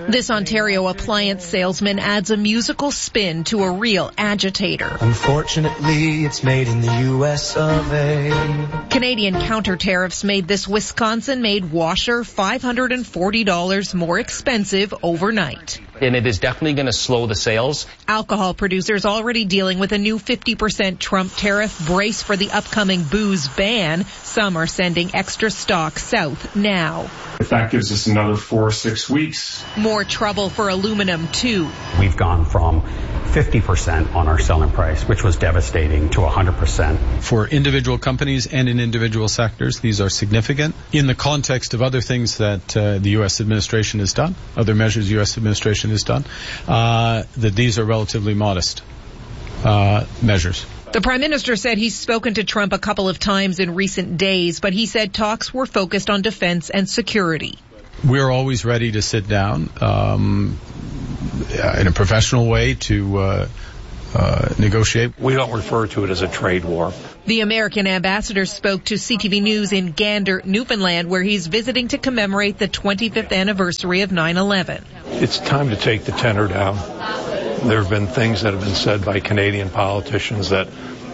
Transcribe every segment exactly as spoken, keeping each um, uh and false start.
This Ontario appliance salesman adds a musical spin to a real agitator. Unfortunately, it's made in the U S of A. Canadian counter tariffs made this Wisconsin-made washer five hundred forty dollars more expensive overnight. And it is definitely going to slow the sales. Alcohol producers already dealing with a new fifty percent Trump tariff. Brace for the upcoming booze ban. Some are sending extra stock south now. If that gives us another four or six weeks. More trouble for aluminum, too. We've gone from fifty percent on our selling price, which was devastating, to one hundred percent. For individual companies and in individual sectors, these are significant. In the context of other things that uh, the U S administration has done, other measures the U S administration has done, uh, that these are relatively modest uh, measures. The Prime Minister said he's spoken to Trump a couple of times in recent days, but he said talks were focused on defense and security. We're always ready to sit down um, in a professional way to uh, uh, negotiate. We don't refer to it as a trade war. The American ambassador spoke to C T V News in Gander, Newfoundland, where he's visiting to commemorate the twenty-fifth anniversary of nine eleven. It's time to take the tenor down. There have been things that have been said by Canadian politicians that,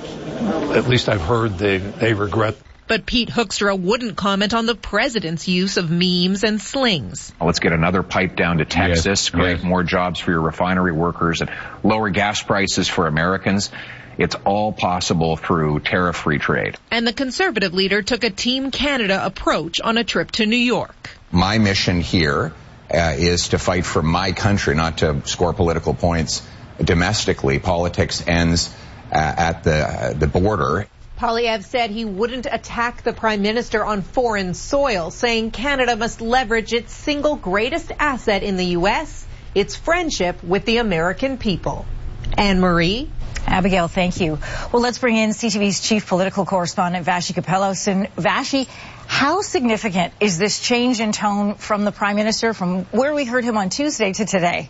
at least I've heard, they, they regret. But Pete Hoekstra wouldn't comment on the president's use of memes and slings. Let's get another pipe down to Texas, yes, create yes. more jobs for your refinery workers, and lower gas prices for Americans. It's all possible through tariff-free trade. And the Conservative leader took a Team Canada approach on a trip to New York. My mission here Uh, is to fight for my country, not to score political points domestically. Politics ends uh, at the uh, the border. Poilievre said he wouldn't attack the Prime Minister on foreign soil, saying Canada must leverage its single greatest asset in the U S, its friendship with the American people. Anne-Marie? Abigail, thank you. Well, let's bring in C T V's chief political correspondent, Vassy Kapelos. And Vassy, how significant is this change in tone from the Prime Minister from where we heard him on Tuesday to today?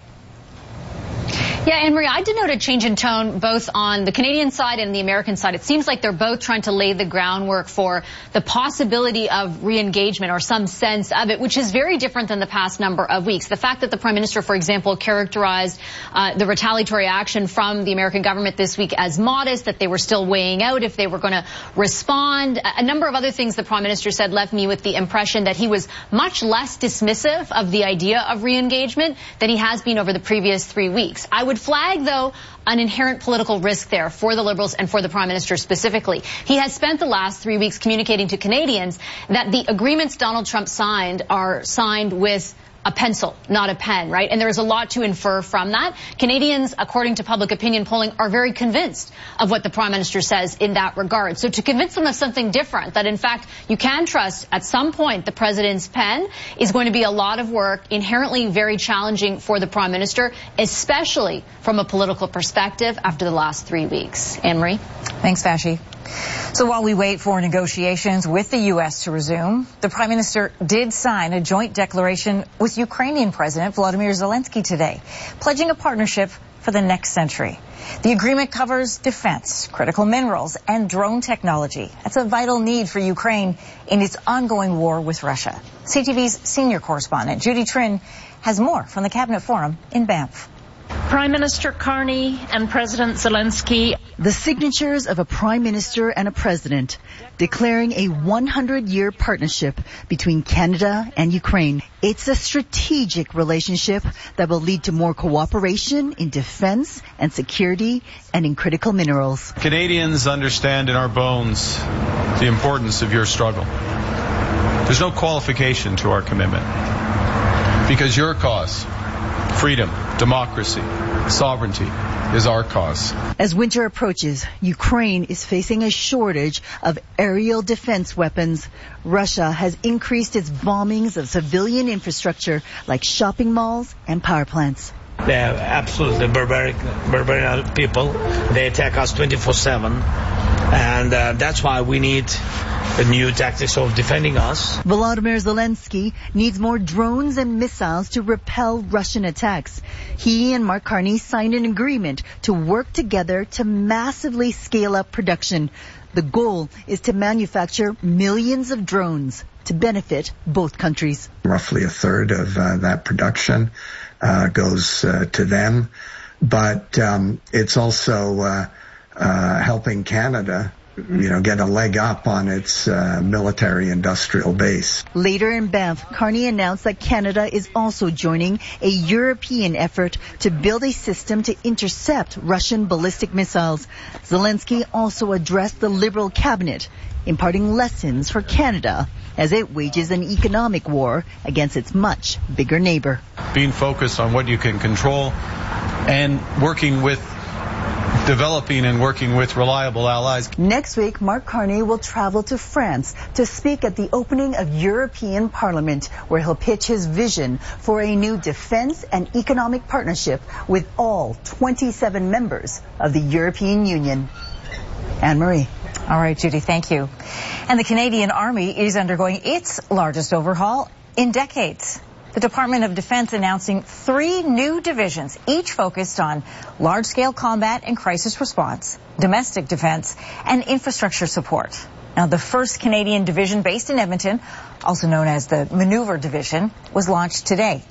Yeah, Anne-Marie, I denote a change in tone both on the Canadian side and the American side. It seems like they're both trying to lay the groundwork for the possibility of re-engagement or some sense of it, which is very different than the past number of weeks. The fact that the Prime Minister, for example, characterized uh, the retaliatory action from the American government this week as modest, that they were still weighing out if they were going to respond. A number of other things the Prime Minister said left me with the impression that he was much less dismissive of the idea of re-engagement than he has been over the previous three weeks. I would flag, though, an inherent political risk there for the Liberals and for the Prime Minister specifically. He has spent the last three weeks communicating to Canadians that the agreements Donald Trump signed are signed with a pencil, not a pen, right? And there is a lot to infer from that. Canadians, according to public opinion polling, are very convinced of what the Prime Minister says in that regard. So to convince them of something different, that in fact you can trust at some point the President's pen, is going to be a lot of work, inherently very challenging for the Prime Minister, especially from a political perspective after the last three weeks. Anne-Marie? Thanks, Vassy. So while we wait for negotiations with the U S to resume, the Prime Minister did sign a joint declaration with Ukrainian President Volodymyr Zelensky today, pledging a partnership for the next century. The agreement covers defense, critical minerals, and drone technology. That's a vital need for Ukraine in its ongoing war with Russia. C T V's senior correspondent, Judy Trinh, has more from the Cabinet Forum in Banff. Prime Minister Carney and President Zelensky. The signatures of a Prime Minister and a President declaring a hundred year partnership between Canada and Ukraine. It's a strategic relationship that will lead to more cooperation in defense and security and in critical minerals. Canadians understand in our bones the importance of your struggle. There's no qualification to our commitment because your cause, freedom, democracy, sovereignty, is our cause. As winter approaches, Ukraine is facing a shortage of aerial defense weapons. Russia has increased its bombings of civilian infrastructure like shopping malls and power plants. They are absolutely barbaric, barbaric people. They attack us twenty-four seven. And uh, that's why we need the new tactics of defending us. Volodymyr Zelensky needs more drones and missiles to repel Russian attacks. He and Mark Carney signed an agreement to work together to massively scale up production. The goal is to manufacture millions of drones to benefit both countries. Roughly a third of uh, that production uh, goes uh, to them, but um, it's also uh, uh, helping Canada, you know, get a leg up on its uh, military-industrial base. Later in Banff, Carney announced that Canada is also joining a European effort to build a system to intercept Russian ballistic missiles. Zelensky also addressed the Liberal cabinet, imparting lessons for Canada as it wages an economic war against its much bigger neighbor. Being focused on what you can control and working with developing and working with reliable allies. Next week, Mark Carney will travel to France to speak at the opening of European Parliament, where he'll pitch his vision for a new defense and economic partnership with all twenty-seven members of the European Union. Anne-Marie. All right, Judy, thank you. And the Canadian Army is undergoing its largest overhaul in decades. The Department of Defense announcing three new divisions, each focused on large-scale combat and crisis response, domestic defense, and infrastructure support. Now, the first Canadian division based in Edmonton, also known as the Maneuver Division, was launched today.